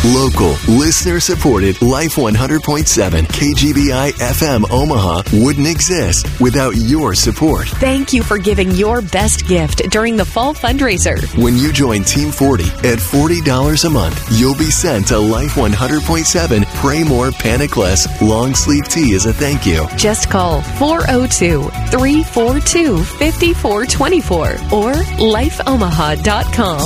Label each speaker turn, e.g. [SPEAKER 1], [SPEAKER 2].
[SPEAKER 1] Local, listener-supported Life 100.7 KGBI FM Omaha wouldn't exist without your support.
[SPEAKER 2] Thank you for giving your best gift during the fall fundraiser.
[SPEAKER 1] When you join Team 40 at $40 a month, you'll be sent a Life 100.7 Pray More, Panic Less long sleeve tee as a thank you.
[SPEAKER 2] Just call 402-342-5424 or lifeomaha.com.